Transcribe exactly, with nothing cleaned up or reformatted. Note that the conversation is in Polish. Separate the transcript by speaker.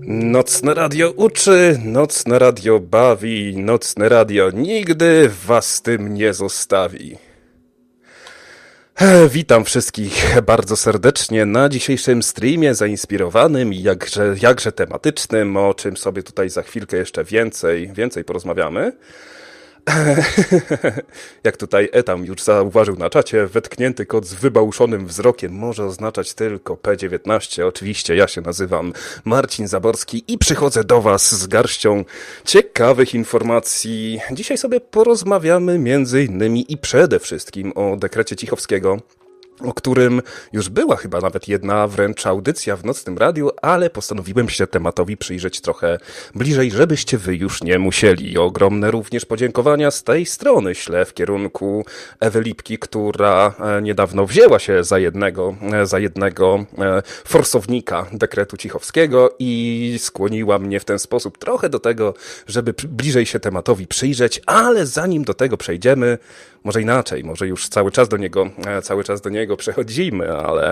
Speaker 1: Nocne radio uczy, nocne radio bawi, nocne radio nigdy was z tym nie zostawi. Witam wszystkich bardzo serdecznie na dzisiejszym streamie zainspirowanym i jakże, jakże tematycznym, o czym sobie tutaj za chwilkę jeszcze więcej, więcej porozmawiamy. Jak tutaj Etam już zauważył na czacie, wetknięty kot z wybałszonym wzrokiem może oznaczać tylko P dziewiętnaście. Oczywiście ja się nazywam Marcin Zaborski i przychodzę do was z garścią ciekawych informacji. Dzisiaj sobie porozmawiamy między innymi i przede wszystkim o dekrecie Cichowskiego, o którym już była chyba nawet jedna wręcz audycja w Nocnym Radiu, ale postanowiłem się tematowi przyjrzeć trochę bliżej, żebyście wy już nie musieli. Ogromne również podziękowania z tej strony ślę w kierunku Ewy Lipki, która niedawno wzięła się za jednego, za jednego forsownika dekretu Cichowskiego i skłoniła mnie w ten sposób trochę do tego, żeby bliżej się tematowi przyjrzeć, ale zanim do tego przejdziemy, może inaczej, może już cały czas do niego, cały czas do niego przechodzimy, ale